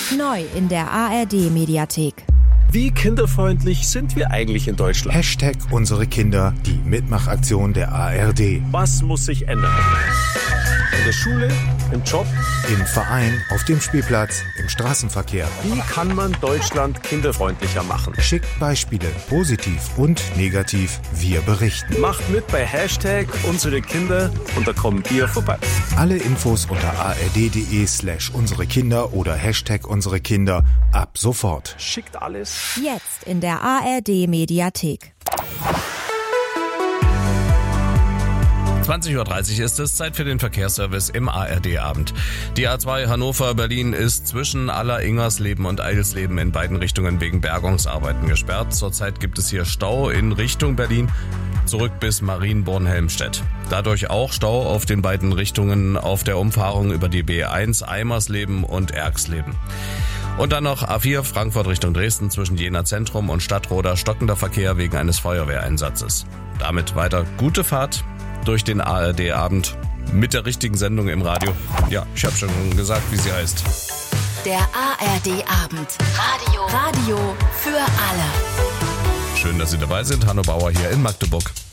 Neu in der ARD-Mediathek. Wie kinderfreundlich sind wir eigentlich in Deutschland? Hashtag unsere Kinder, die Mitmachaktion der ARD. Was muss sich ändern? In der Schule, im Job, im Verein, auf dem Spielplatz, im Straßenverkehr. Wie kann man Deutschland kinderfreundlicher machen? Schickt Beispiele, positiv und negativ. Wir berichten. Macht mit bei Hashtag unsere Kinder und da kommen wir vorbei. Alle Infos unter ard.de/unsere Kinder oder Hashtag unsere Kinder ab sofort. Schickt alles. Jetzt in der ARD-Mediathek. 20.30 Uhr ist es, Zeit für den Verkehrsservice im ARD-Abend. Die A2 Hannover-Berlin ist zwischen Aller-Ingersleben und Eidelsleben in beiden Richtungen wegen Bergungsarbeiten gesperrt. Zurzeit gibt es hier Stau in Richtung Berlin, zurück bis Marienborn-Helmstedt. Dadurch auch Stau auf den beiden Richtungen auf der Umfahrung über die B1 Eimersleben und Erxleben. Und dann noch A4 Frankfurt Richtung Dresden zwischen Jena Zentrum und Stadtroda stockender Verkehr wegen eines Feuerwehreinsatzes. Damit weiter gute Fahrt durch den ARD-Abend mit der richtigen Sendung im Radio. Ja, ich habe schon gesagt, wie sie heißt. Der ARD-Abend. Radio für alle. Schön, dass Sie dabei sind. Hanno Bauer hier in Magdeburg.